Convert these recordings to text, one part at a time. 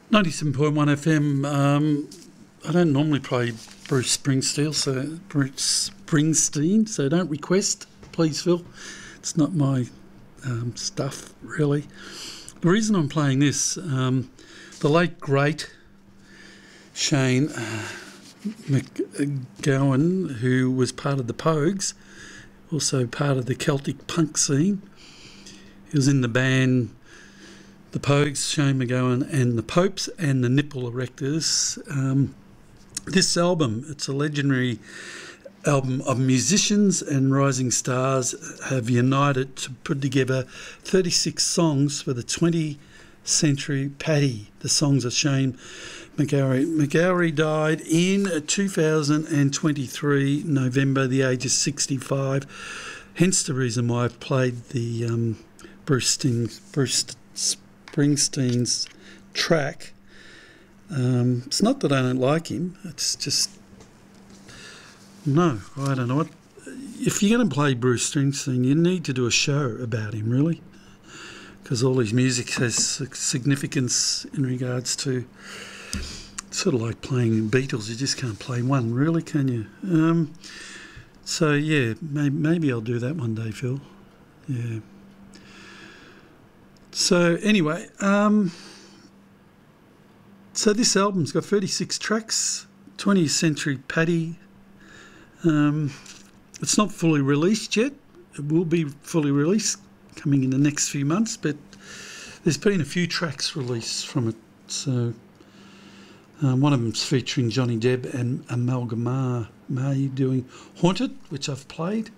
97.1 FM. I don't normally play Bruce Springsteen, so don't request, please, Phil. It's not my stuff, really. The reason I'm playing this, the late, great Shane MacGowan, who was part of the Pogues, also part of the Celtic punk scene. He was in the band The Pogues, Shane MacGowan and the Popes and the Nipple Erectors. This album, it's a legendary album of musicians and rising stars have united to put together 36 songs for the 20th century Paddy. The songs of Shane MacGowan. MacGowan died in 2023, November, the age of 65. Hence the reason why I've played the Bruce Springsteen's track. It's not that I don't like him, it's just, no, I don't know what. If you're going to play Bruce Springsteen, you need to do a show about him, really, because all his music has significance in regards to, sort of like playing Beatles, you just can't play one, really, can you? So yeah, maybe I'll do that one day, Phil. Yeah. So anyway, so this album's got 36 tracks, 20th century Paddy. It's not fully released yet. It will be fully released coming in the next few months, but there's been a few tracks released from it. So one of them's featuring Johnny Depp and Amalgamar May doing Haunted, which I've played.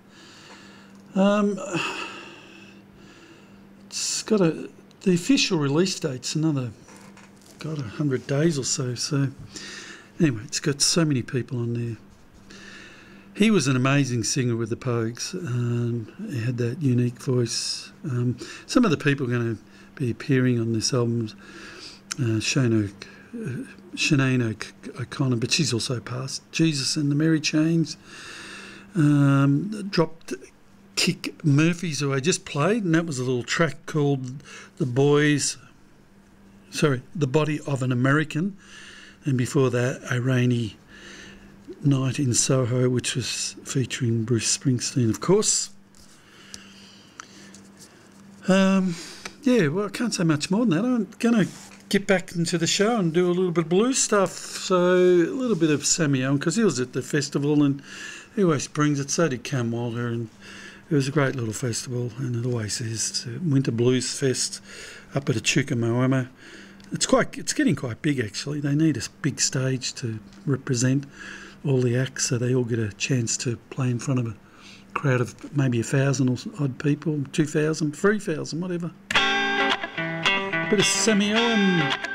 It's got the official release date's another, 100 days or so. So anyway, it's got so many people on there. He was an amazing singer with the Pogues. He had that unique voice. Some of the people are going to be appearing on this album, Sinead O'Connor, but she's also passed. Jesus and the Mary Chains. Dropped Kick Murphys, who I just played, and that was a little track called The Body of an American, and before that A Rainy Night in Soho, which was featuring Bruce Springsteen, of course. Yeah, well, I can't say much more than that. I'm going to get back into the show and do a little bit of blues stuff, so a little bit of Sammy Owen, because he was at the festival and he always brings it, so did Cam Walter, and it was a great little festival, and it always is. Winter Blues Fest up at Echuca Moama. It's getting quite big, actually. They need a big stage to represent all the acts, so they all get a chance to play in front of a crowd of maybe 1,000 or odd people, 2,000, 3,000, whatever. Bit of Sammy Owen.